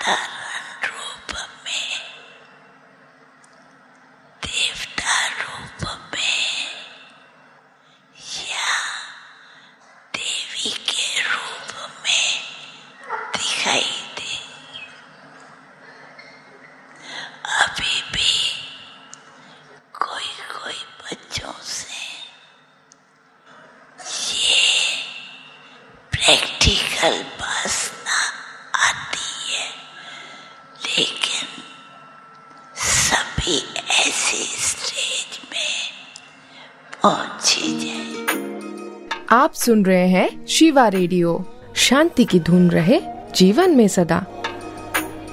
साधारण रूप में, देवता रूप में या देवी के रूप में दिखाई दे। अभी भी कोई बच्चों से ये प्रैक्टिकल वासना आती है, लेकिन सभी ऐसे स्टेज में पहुंची जाए। आप सुन रहे हैं शिवा रेडियो। शांति की धुन रहे जीवन में सदा।